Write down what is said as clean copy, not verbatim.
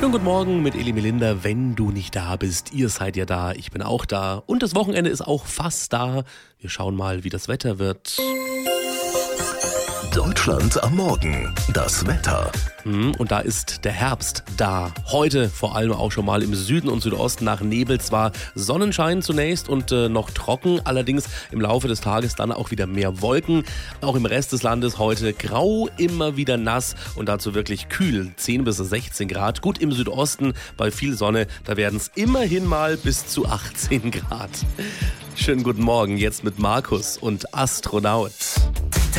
Schönen guten Morgen mit Eli Melinda. Wenn du nicht da bist, ihr seid ja da, ich bin auch da. Und das Wochenende ist auch fast da. Wir schauen mal, wie das Wetter wird. Deutschland am Morgen. Das Wetter. Und da ist der Herbst da. Heute vor allem auch schon mal im Süden und Südosten nach Nebel zwar Sonnenschein zunächst und noch trocken, allerdings im Laufe des Tages dann auch wieder mehr Wolken. Auch im Rest des Landes heute grau, immer wieder nass und dazu wirklich kühl, 10 bis 16 Grad. Gut im Südosten bei viel Sonne, da werden es immerhin mal bis zu 18 Grad. Schönen guten Morgen jetzt mit Markus und Astronaut.